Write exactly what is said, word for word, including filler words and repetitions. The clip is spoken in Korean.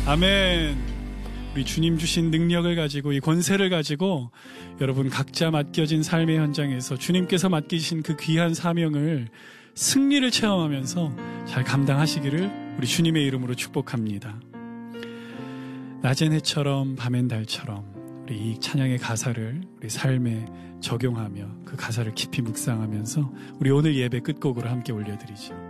아멘. 우리 주님 주신 능력을 가지고, 이 권세를 가지고 여러분 각자 맡겨진 삶의 현장에서 주님께서 맡기신 그 귀한 사명을, 승리를 체험하면서 잘 감당하시기를 우리 주님의 이름으로 축복합니다. 낮엔 해처럼 밤엔 달처럼 우리 이 찬양의 가사를 우리 삶에 적용하며 그 가사를 깊이 묵상하면서 우리 오늘 예배 끝곡으로 함께 올려드리죠.